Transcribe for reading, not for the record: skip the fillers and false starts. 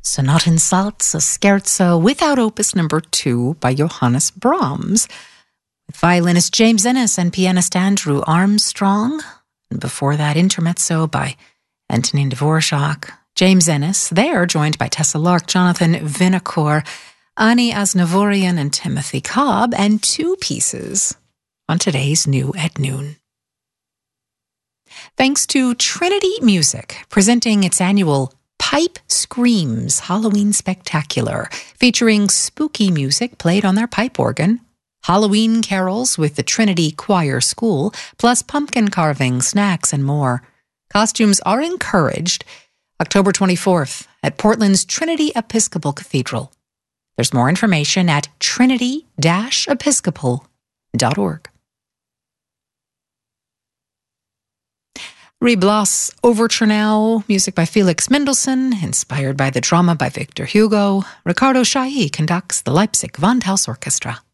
Sonaten Salz, a scherzo without opus number 2 by Johannes Brahms, with violinist James Ennis and pianist Andrew Armstrong. And before that, intermezzo by Antonin Dvorak. James Ennis, there joined by Tessa Lark, Jonathan Vinocour, Ani Aznavourian, and Timothy Cobb, and 2 pieces on today's New at Noon. Thanks to Trinity Music, presenting its annual Pipe Screams Halloween Spectacular, featuring spooky music played on their pipe organ, Halloween carols with the Trinity Choir School, plus pumpkin carving, snacks, and more. Costumes are encouraged October 24th at Portland's Trinity Episcopal Cathedral. There's more information at trinity-episcopal.org. Rebloss Overture now, music by Felix Mendelssohn, inspired by the drama by Victor Hugo. Ricardo Chailly conducts the Leipzig Gewandhaus Orchestra.